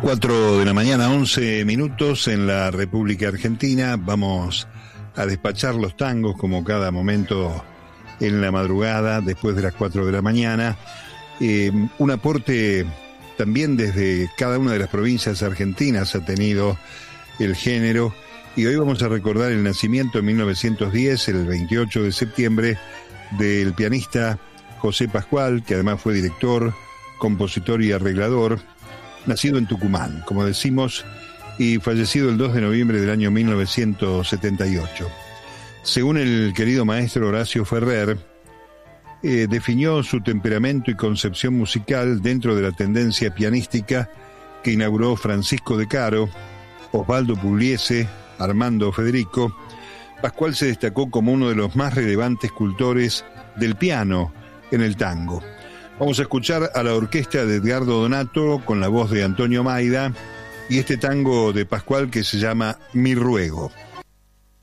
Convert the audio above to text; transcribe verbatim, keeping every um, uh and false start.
cuatro de la mañana, once minutos en la República Argentina. Vamos a despachar los tangos como cada momento en la madrugada, después de las cuatro de la mañana. Eh, un aporte también desde cada una de las provincias argentinas ha tenido el género. Y hoy vamos a recordar el nacimiento en mil novecientos diez, el veintiocho de septiembre, del pianista José Pascual, que además fue director, compositor y arreglador, nacido en Tucumán, como decimos, y fallecido el dos de noviembre del año mil novecientos setenta y ocho. Según el querido maestro Horacio Ferrer, eh, definió su temperamento y concepción musical dentro de la tendencia pianística que inauguró Francisco de Caro, Osvaldo Pugliese, Armando Federico. Pascual se destacó como uno de los más relevantes cultores del piano en el tango. Vamos a escuchar a la orquesta de Edgardo Donato con la voz de Antonio Maida y este tango de Pascual que se llama Mi Ruego.